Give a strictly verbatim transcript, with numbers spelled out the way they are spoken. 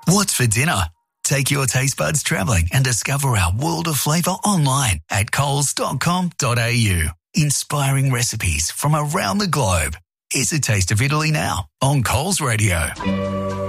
What's for dinner? Take your taste buds travelling and discover our world of flavour online at coles dot com dot a u. Inspiring recipes from around the globe. It's a taste of Italy now on Coles Radio.